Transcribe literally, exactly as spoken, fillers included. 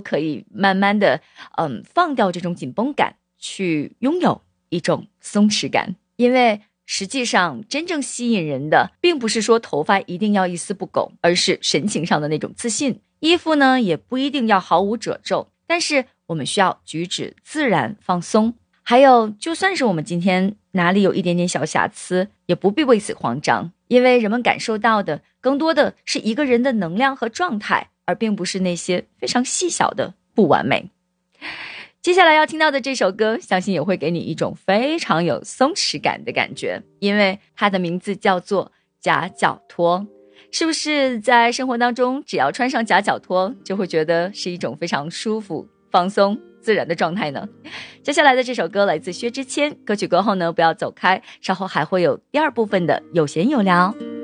可以慢慢的嗯，放掉这种紧绷感，去拥有一种松弛感。因为实际上真正吸引人的并不是说头发一定要一丝不苟，而是神情上的那种自信。衣服呢也不一定要毫无褶皱，但是我们需要举止自然放松。还有就算是我们今天哪里有一点点小瑕疵，也不必为此慌张，因为人们感受到的更多的是一个人的能量和状态，而并不是那些非常细小的不完美。接下来要听到的这首歌，相信也会给你一种非常有松弛感的感觉，因为它的名字叫做夹脚拖。是不是在生活当中只要穿上夹脚拖就会觉得是一种非常舒服放松自然的状态呢？接下来的这首歌来自薛之谦，歌曲过后呢不要走开，稍后还会有第二部分的有闲有聊。